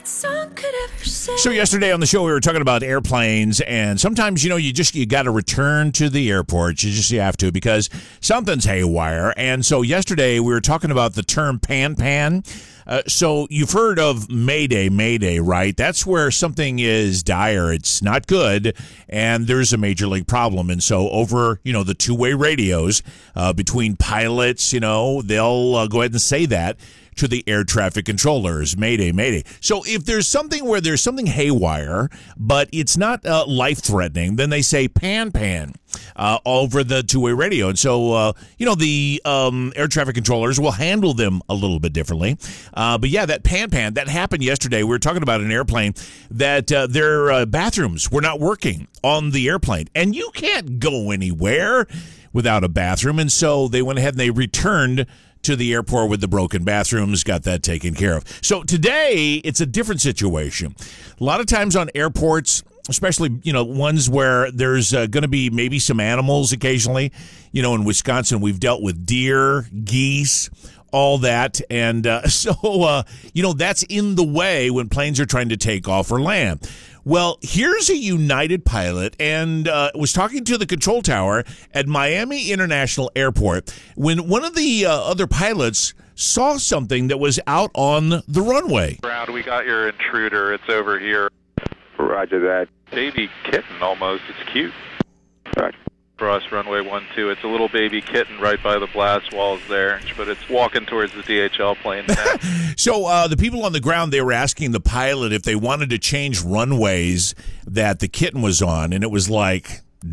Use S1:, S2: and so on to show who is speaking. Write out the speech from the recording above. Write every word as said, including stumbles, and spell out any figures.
S1: that song could ever say.
S2: So yesterday on the show, we were talking about airplanes, and sometimes, you know, you just, you got to return to the airport. You just you have to, because something's haywire. And so yesterday, we were talking about the term pan-pan. Uh, so you've heard of Mayday, Mayday, right? That's where something is dire. It's not good, and there's a major league problem. And so over, you know, the two-way radios uh, between pilots, you know, they'll uh, go ahead and say that to the air traffic controllers, Mayday, Mayday. So if there's something where there's something haywire, but it's not uh, life-threatening, then they say pan, pan uh, over the two-way radio. And so, uh, you know, the um, air traffic controllers will handle them a little bit differently. Uh, but yeah, that pan, pan, that happened yesterday. We were talking about an airplane that uh, their uh, bathrooms were not working on the airplane. And you can't go anywhere without a bathroom. And so they went ahead and they returned to the airport with the broken bathrooms, got that taken care of. So today, it's a different situation. A lot of times on airports, especially, you know, ones where there's uh, going to be maybe some animals occasionally. You know, in Wisconsin, we've dealt with deer, geese, all that. And uh, so, uh, you know, that's in the way when planes are trying to take off or land. Well, here's a United pilot, and uh, was talking to the control tower at Miami International Airport when one of the uh, other pilots saw something that was out on the runway.
S3: Brown, we got your intruder. It's over here.
S4: Roger that.
S3: Baby kitten almost. It's cute.
S4: Roger.
S3: Cross runway one two. It's a little baby kitten right by the blast walls there, but it's walking towards the D H L plane now.
S2: So uh, the people on the ground, they were asking the pilot if they wanted to change runways that the kitten was on, and it was like,